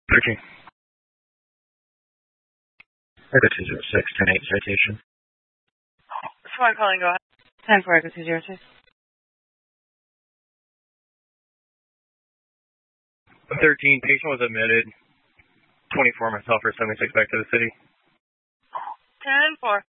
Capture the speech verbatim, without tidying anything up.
thirteen. Echo two zero six, ten eight citation. Swan calling, go ahead. ten four Echo two zero six. thirteen, patient was admitted. twenty-four, myself for seventy-six back to the city. ten four.